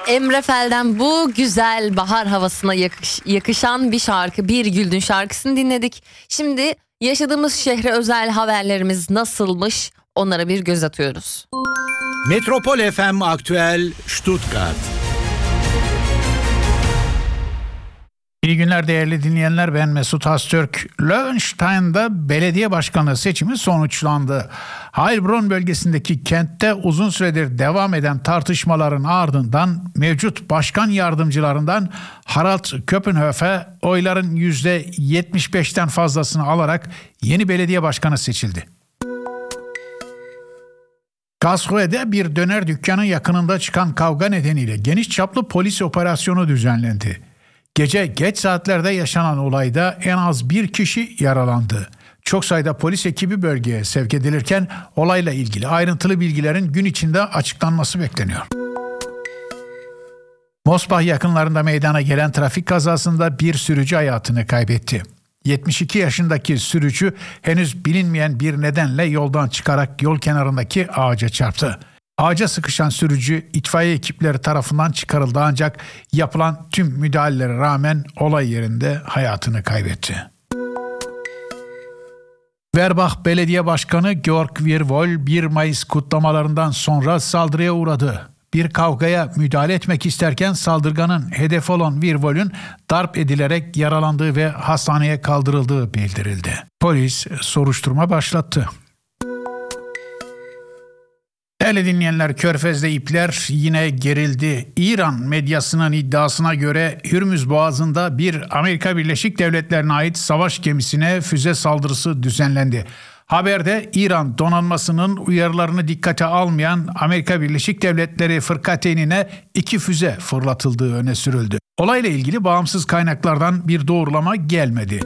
Emre Fel'den bu güzel bahar havasına yakışan bir şarkı, Bir Güldün şarkısını dinledik. Şimdi yaşadığımız şehre özel haberlerimiz nasılmış onlara bir göz atıyoruz. Metropol FM Aktüel Stuttgart. İyi günler değerli dinleyenler, ben Mesut Hastürk. Löwenstein'da belediye başkanlığı seçimi sonuçlandı. Heilbronn bölgesindeki kentte uzun süredir devam eden tartışmaların ardından mevcut başkan yardımcılarından Harald Köppenhöfe oyların %75'ten fazlasını alarak yeni belediye başkanı seçildi. Karlsruhe'de bir döner dükkanı yakınında çıkan kavga nedeniyle geniş çaplı polis operasyonu düzenlendi. Gece geç saatlerde yaşanan olayda en az bir kişi yaralandı. Çok sayıda polis ekibi bölgeye sevk edilirken olayla ilgili ayrıntılı bilgilerin gün içinde açıklanması bekleniyor. Mosbach yakınlarında meydana gelen trafik kazasında bir sürücü hayatını kaybetti. 72 yaşındaki sürücü henüz bilinmeyen bir nedenle yoldan çıkarak yol kenarındaki ağaca çarptı. Ağaca sıkışan sürücü itfaiye ekipleri tarafından çıkarıldı ancak yapılan tüm müdahalelere rağmen olay yerinde hayatını kaybetti. Werbach Belediye Başkanı Georg Wirwol 1 Mayıs kutlamalarından sonra saldırıya uğradı. Bir kavgaya müdahale etmek isterken saldırganın hedefi olan Wirwol'ün darp edilerek yaralandığı ve hastaneye kaldırıldığı bildirildi. Polis soruşturma başlattı. Değerli dinleyenler, Körfez'de ipler yine gerildi. İran medyasının iddiasına göre Hürmüz Boğazı'nda bir Amerika Birleşik Devletleri'ne ait savaş gemisine füze saldırısı düzenlendi. Haberde İran donanmasının uyarılarını dikkate almayan Amerika Birleşik Devletleri fırkateynine 2 füze fırlatıldığı öne sürüldü. Olayla ilgili bağımsız kaynaklardan bir doğrulama gelmedi.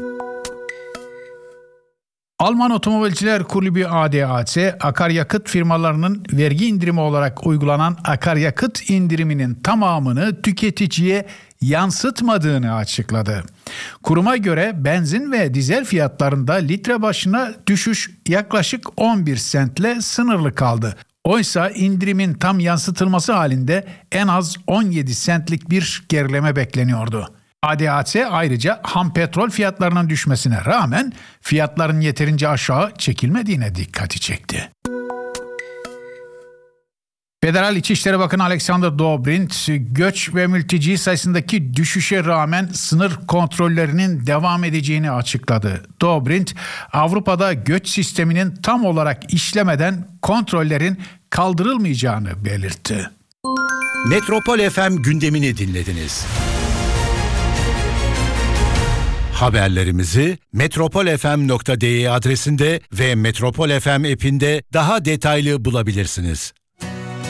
Alman Otomobilciler Kulübü ADAC, akaryakıt firmalarının vergi indirimi olarak uygulanan akaryakıt indiriminin tamamını tüketiciye yansıtmadığını açıkladı. Kuruma göre benzin ve dizel fiyatlarında litre başına düşüş yaklaşık 11 sentle sınırlı kaldı. Oysa indirimin tam yansıtılması halinde en az 17 sentlik bir gerileme bekleniyordu. ADAC ayrıca ham petrol fiyatlarının düşmesine rağmen fiyatların yeterince aşağı çekilmediğine dikkati çekti. Federal İçişleri Bakanı Alexander Dobrindt, göç ve mülteci sayısındaki düşüşe rağmen sınır kontrollerinin devam edeceğini açıkladı. Dobrindt, Avrupa'da göç sisteminin tam olarak işlemeden kontrollerin kaldırılmayacağını belirtti. Metropol FM gündemini dinlediniz. Haberlerimizi metropolfm.de adresinde ve Metropol FM app'inde daha detaylı bulabilirsiniz.